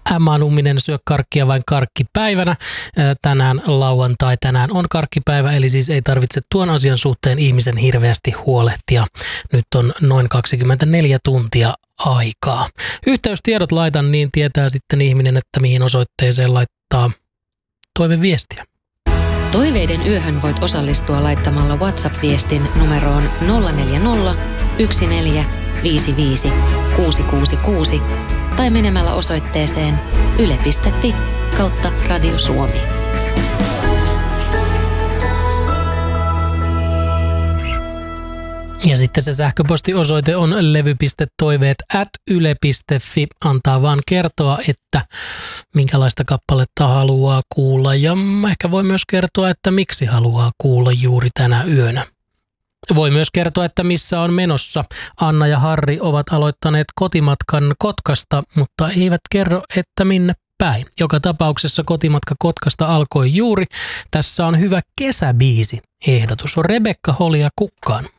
Emma Numminen syö karkkia vain karkkipäivänä. Tänään lauantai, tänään on karkkipäivä, eli siis ei tarvitse tuon asian suhteen ihmisen hirveästi huolehtia. Nyt on noin 24 tuntia aikaa. Yhteystiedot laitan, niin tietää sitten ihminen, että mihin osoitteeseen laittaa toiveviestiä. Toiveiden yöhön voit osallistua laittamalla WhatsApp-viestin numeroon 040 1455 666 tai menemällä osoitteeseen yle.fi/Radio Suomi. Ja sitten se sähköpostiosoite on levy.toiveet@yle.fi. Antaa vaan kertoa, että minkälaista kappaletta haluaa kuulla ja ehkä voi myös kertoa, että miksi haluaa kuulla juuri tänä yönä. Voi myös kertoa, että missä on menossa. Anna ja Harri ovat aloittaneet kotimatkan Kotkasta, mutta eivät kerro, että minne päin. Joka tapauksessa kotimatka Kotkasta alkoi juuri. Tässä on hyvä kesäbiisi. Ehdotus on Rebekka Holia Kukkaan.